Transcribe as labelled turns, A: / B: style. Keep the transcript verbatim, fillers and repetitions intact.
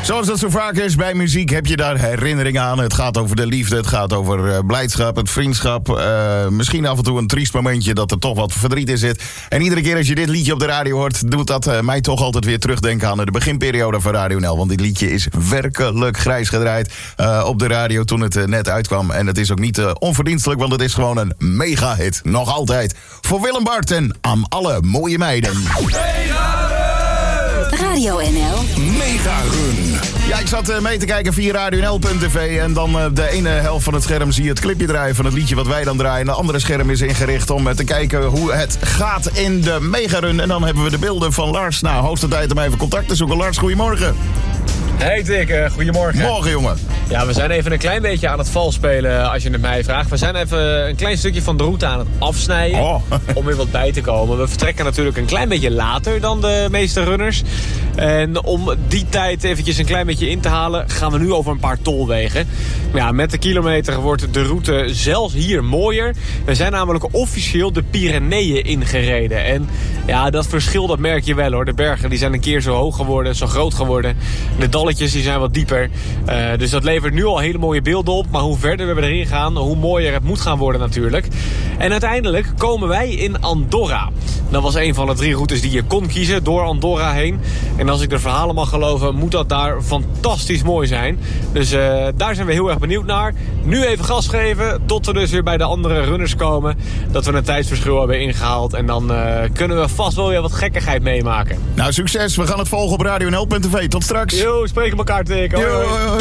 A: Zoals dat zo vaak is bij muziek, heb je daar herinneringen aan. Het gaat over de liefde, het gaat over uh, blijdschap, het vriendschap. Uh, misschien af en toe een triest momentje dat er toch wat verdriet in zit. En iedere keer als je dit liedje op de radio hoort, doet dat uh, mij toch altijd weer terugdenken aan de beginperiode van Radio N L. Want dit liedje is werkelijk grijs gedraaid uh, op de radio toen het uh, net uitkwam. En het is ook niet uh, onverdienstelijk, want het is gewoon een mega-hit. Nog altijd. Voor Willem Bart en aan alle mooie meiden.
B: Radio N L
A: Mega Run. Ja, ik zat uh, mee te kijken via radio n l punt t v. En dan uh, de ene helft van het scherm zie je het clipje draaien van het liedje wat wij dan draaien. De andere scherm is ingericht om uh, te kijken hoe het gaat in de Mega Run. En dan hebben we de beelden van Lars. Nou, hoogste tijd om even contact te zoeken. Lars, goedemorgen.
C: Hey Dick, uh, goedemorgen.
A: Morgen, jongen.
C: Ja, we zijn even een klein beetje aan het vals spelen als je het mij vraagt. We zijn even een klein stukje van de route aan het afsnijden
A: oh.
C: om weer wat bij te komen. We vertrekken natuurlijk een klein beetje later dan de meeste runners. En om die tijd eventjes een klein beetje in te halen, gaan we nu over een paar tolwegen. Maar ja, met de kilometer wordt de route zelfs hier mooier. We zijn namelijk officieel de Pyreneeën ingereden. En ja, dat verschil dat merk je wel hoor. De bergen die zijn een keer zo hoog geworden, zo groot geworden. De dalletjes die zijn wat dieper. Uh, dus dat levert nu al hele mooie beelden op. Maar hoe verder we erin gaan, hoe mooier het moet gaan worden natuurlijk. En uiteindelijk komen wij in Andorra. Dat was een van de drie routes die je kon kiezen door Andorra heen. En als ik de verhalen mag geloven, moet dat daar fantastisch mooi zijn. Dus uh, daar zijn we heel erg benieuwd naar. Nu even gas geven, tot we dus weer bij de andere runners komen. Dat we een tijdsverschil hebben ingehaald. En dan uh, kunnen we vast wel weer wat gekkigheid meemaken.
A: Nou, succes. We gaan het volgen op radio n l punt t v. Tot straks.
C: Yo, spreken elkaar tegen.
A: Yo.